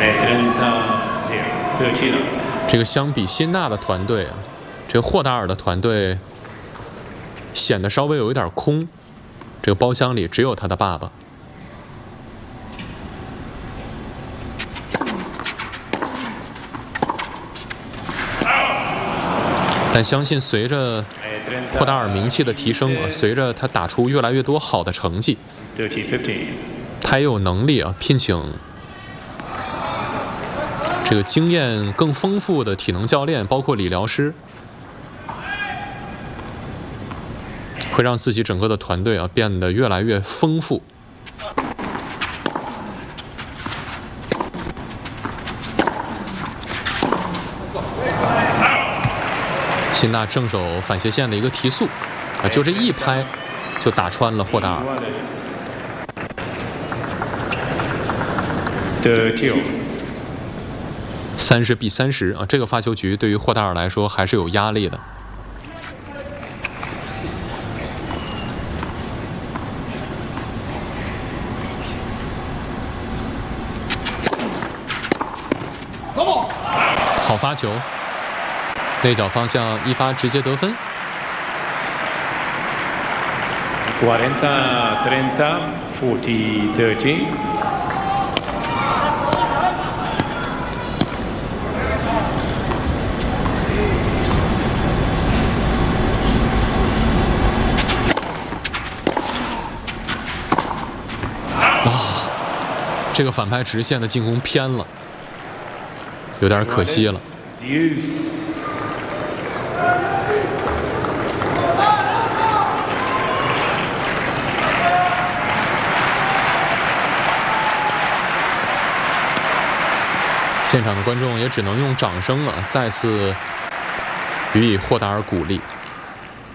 这个相比辛纳的团队啊，这个霍达尔的团队显得稍微有一点空。这个包厢里只有他的爸爸。但相信随着霍达尔名气的提升啊，随着他打出越来越多好的成绩，他也有能力啊聘请这个经验更丰富的体能教练，包括理疗师，会让自己整个的团队啊变得越来越丰富。辛纳正手反斜线的一个提速啊，就这一拍就打穿了霍达尔。30比30啊，这个发球局对于霍达尔来说还是有压力的。好发球。内角方向一发直接得分。 40-30, 40-30. 这个反拍直线的进攻偏了，有点可惜了。现场的观众也只能用掌声再次予以霍达尔鼓励。